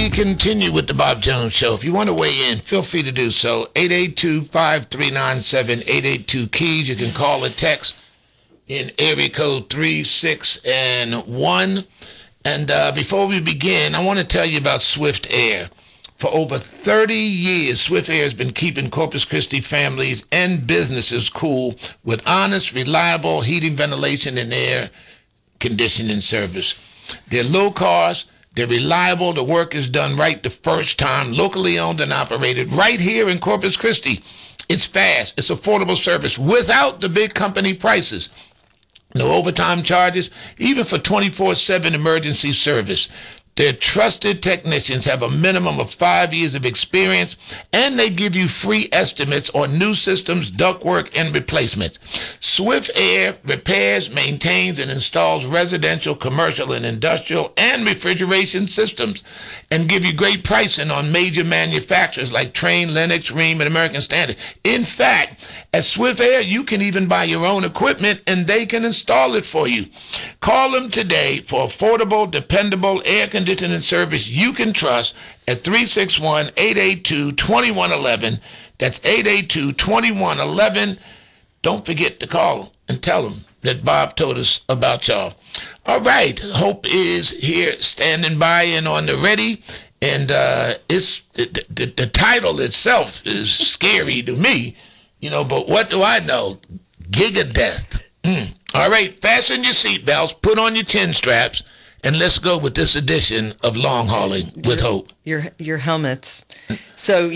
we continue with the Bob Jones Show. If you want to weigh in, feel free to do so. 882-5397-882-KEYS. You can call or text in area code 36 and 1. And before we begin, I want to tell you about Swift Air. For over 30 years, Swift Air has been keeping Corpus Christi families and businesses cool with honest, reliable heating, ventilation, and air conditioning service. They're low cost, they're reliable, the work is done right the first time, locally owned and operated right here in Corpus Christi. It's fast, it's affordable service without the big company prices. No overtime charges, even for 24/7 emergency service. Their trusted technicians have a minimum of 5 years of experience, and they give you free estimates on new systems, ductwork, and replacements. Swift Air repairs, maintains, and installs residential, commercial, and industrial and refrigeration systems, and give you great pricing on major manufacturers like Trane, Lennox, Rheem, and American Standard. In fact, at Swift Air, you can even buy your own equipment, and they can install it for you. Call them today for affordable, dependable air conditioning service you can trust at 361-882-2111. That's 882-2111. Don't forget to call and tell them that Bob told us about y'all. All right, Hope is here standing by and on the ready. And it's the title itself is scary to me, but what do I know? Gigadeath. All right, fasten your seatbelts, put on your chin straps, and let's go with this edition of Long Hauling with Hope. Your helmets. So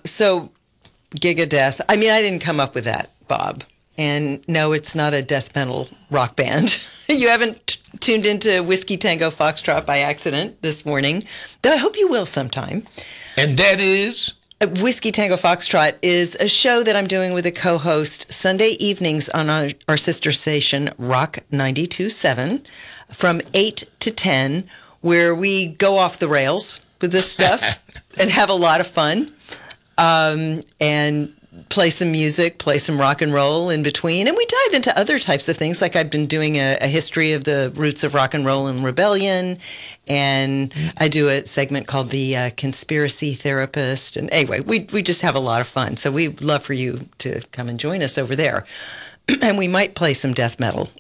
Gigadeath. I mean, I didn't come up with that, Bob. And no, it's not a death metal rock band. You haven't tuned into Whiskey Tango Foxtrot by accident this morning, though I hope you will sometime. And that is? Whiskey Tango Foxtrot is a show that I'm doing with a co-host Sunday evenings on our sister station, Rock 92.7, from 8 to 10, where we go off the rails with this stuff and have a lot of fun, and play some music, play some rock and roll in between. And we dive into other types of things, like I've been doing a history of the roots of rock and roll and rebellion, and I do a segment called The Conspiracy Therapist. And anyway, we just have a lot of fun. So we'd love for you to come and join us over there. And we might play some death metal